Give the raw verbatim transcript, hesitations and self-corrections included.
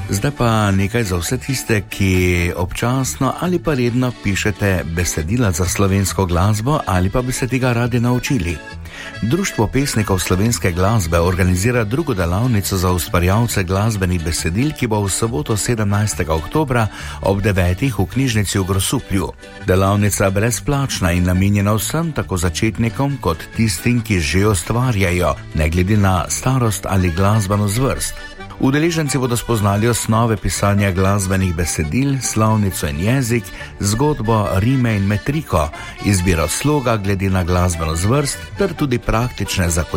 Zdaj pa nekaj za vse tiste, ki občasno ali pa redno pišete besedila za slovensko glasbo ali pa bi se tega radi naučili. Društvo pesnikov slovenske glasbe organizira drugo delavnico za ustvarjalce glasbenih besedil, ki bo v soboto sedemnajstega oktobra ob devetih v knjižnici v Grosuplju. Delavnica je brezplačna in namenjena vsem, tako začetnikom kot tistim, ki že ustvarjajo, ne glede na starost ali glasbeno zvrst. Udeleženci bodo spoznali osnove pisanja glasbenih besedil, slovnico in jezik, zgodbo, rime in metriko, izbiro sloga glede na glasbeno zvrst ter tudi praktične zakonodajne